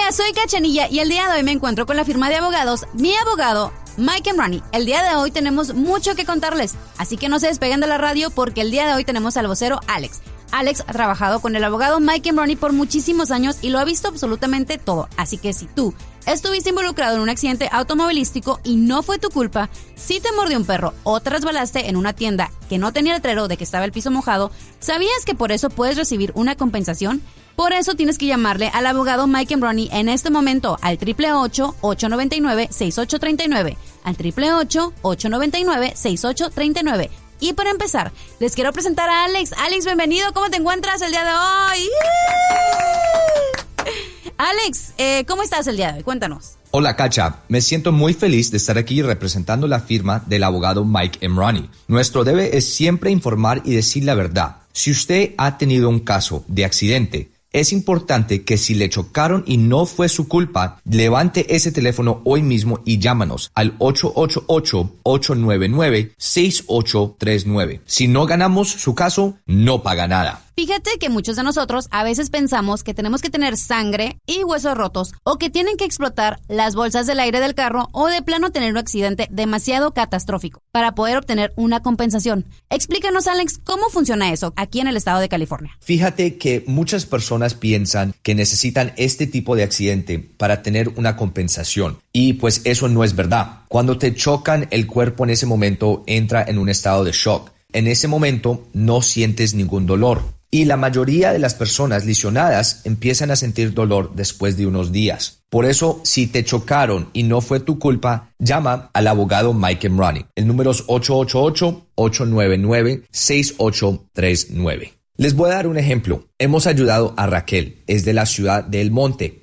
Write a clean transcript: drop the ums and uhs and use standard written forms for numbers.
Hola, soy Cachanilla y el día de hoy me encuentro con la firma de abogados, mi abogado, Mike and Ronnie. El día de hoy tenemos mucho que contarles, así que no se despeguen de la radio porque el día de hoy tenemos al vocero Alex. Alex ha trabajado con el abogado Mike and Ronnie por muchísimos años y lo ha visto absolutamente todo. Así que si tú estuviste involucrado en un accidente automovilístico y no fue tu culpa, si te mordió un perro o te resbalaste en una tienda que no tenía letrero de que estaba el piso mojado, ¿sabías que por eso puedes recibir una compensación? Por eso tienes que llamarle al abogado Mike and Ronnie en este momento al 888-899-6839, al 888-899-6839. Y para empezar, les quiero presentar a Alex. Alex, bienvenido. ¿Cómo te encuentras el día de hoy? Alex, ¿cómo estás el día de hoy? Cuéntanos. Hola, Cacha. Me siento muy feliz de estar aquí representando la firma del abogado Mike and Ronnie. Nuestro deber es siempre informar y decir la verdad. Si usted ha tenido un caso de accidente, es importante que si le chocaron y no fue su culpa, levante ese teléfono hoy mismo y llámanos al 888-899-6839. Si no ganamos su caso, no paga nada. Fíjate que muchos de nosotros a veces pensamos que tenemos que tener sangre y huesos rotos o que tienen que explotar las bolsas del aire del carro o de plano tener un accidente demasiado catastrófico para poder obtener una compensación. Explícanos, Alex, ¿cómo funciona eso aquí en el estado de California? Fíjate que muchas personas piensan que necesitan este tipo de accidente para tener una compensación y pues eso no es verdad. Cuando te chocan, el cuerpo en ese momento entra en un estado de shock. En ese momento no sientes ningún dolor. Y la mayoría de las personas lesionadas empiezan a sentir dolor después de unos días. Por eso, si te chocaron y no fue tu culpa, llama al abogado Mike and Ronnie. El número es 888-899-6839. Les voy a dar un ejemplo. Hemos ayudado a Raquel, es de la ciudad de El Monte.